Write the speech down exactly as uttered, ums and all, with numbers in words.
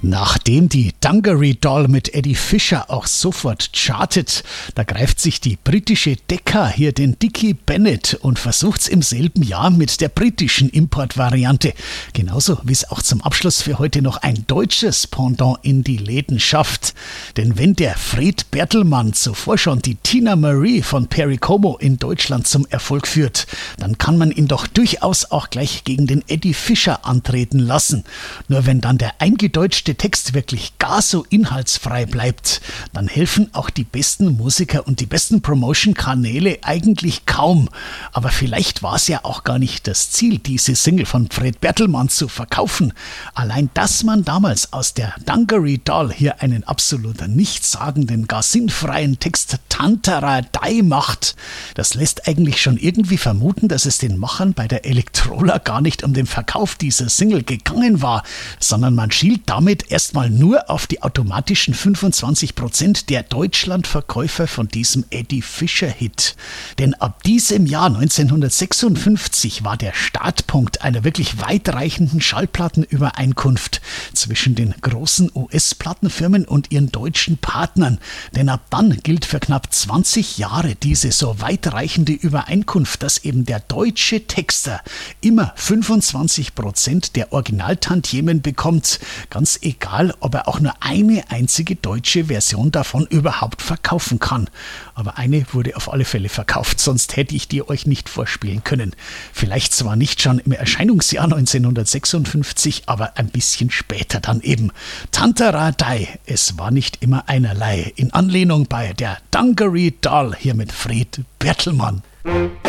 Nachdem die Dungaree Doll mit Eddie Fisher auch sofort chartet, da greift sich die britische Decca hier den Dickie Bennett und versucht's im selben Jahr mit der britischen Importvariante. Genauso wie es auch zum Abschluss für heute noch ein deutsches Pendant in die Läden schafft. Denn wenn der Fred Bertelmann zuvor schon die Tina Marie von Perry Como in Deutschland zum Erfolg führt, dann kann man ihn doch durchaus auch gleich gegen den Eddie Fisher antreten lassen. Nur wenn dann der eingedeutschte Text wirklich gar so inhaltsfrei bleibt, dann helfen auch die besten Musiker und die besten Promotion-Kanäle eigentlich kaum. Aber vielleicht war es ja auch gar nicht das Ziel, diese Single von Fred Bertelmann zu verkaufen. Allein, dass man damals aus der Dungaree Doll hier einen absolut nichtssagenden, gar sinnfreien Text Tantaradai macht, das lässt eigentlich schon irgendwie vermuten, dass es den Machern bei der Electrola gar nicht um den Verkauf dieser Single gegangen war, sondern man schielt damit erstmal nur auf die automatischen fünfundzwanzig Prozent der Deutschlandverkäufer von diesem Eddie Fisher-Hit. Denn ab diesem Jahr neunzehnhundertsechsundfünfzig war der Startpunkt einer wirklich weitreichenden Schallplattenübereinkunft zwischen den großen U S-Plattenfirmen und ihren deutschen Partnern. Denn ab dann gilt für knapp zwanzig Jahre diese so weitreichende Übereinkunft, dass eben der deutsche Texter immer fünfundzwanzig Prozent der Originaltantiemen bekommt, ganz egal, ob er auch nur eine einzige deutsche Version davon überhaupt verkaufen kann. Aber eine wurde auf alle Fälle verkauft, sonst hätte ich die euch nicht vorspielen können. Vielleicht zwar nicht schon im Erscheinungsjahr neunzehnhundertsechsundfünfzig, aber ein bisschen später dann eben. Tantaradai, es war nicht immer einerlei, in Anlehnung bei der Dungaree Doll hier mit Fred Bertelmann.